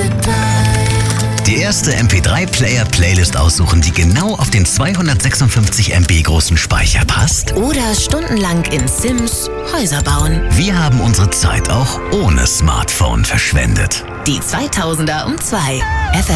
Die erste MP3-Player-Playlist aussuchen, die genau auf den 256 MB großen Speicher passt. Oder stundenlang in Sims Häuser bauen. Wir haben unsere Zeit auch ohne Smartphone verschwendet. Die 2000er um 2.